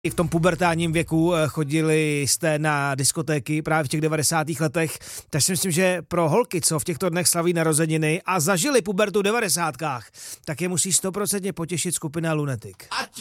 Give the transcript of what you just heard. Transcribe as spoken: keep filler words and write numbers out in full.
I v tom pubertálním věku chodili jste na diskotéky právě v těch devadesátých letech, takže si myslím, že pro holky, co v těchto dnech slaví narozeniny a zažili pubertu v devadesátkách, tak je musí stoprocentně potěšit skupina Lunatic.